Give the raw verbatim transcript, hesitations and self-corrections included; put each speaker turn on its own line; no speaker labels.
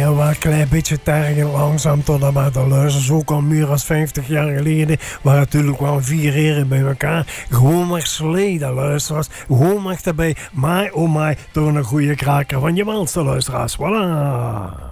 ja, wel een klein beetje tergend langzaam totdat maar de luisters ook al meer dan vijftig jaar geleden waren natuurlijk wel vier heren bij elkaar. Gewoon maar sleden luisteraars. Gewoon maar erbij. Maar oh my, door een goede kraker van je malste luisteraars. Voilà.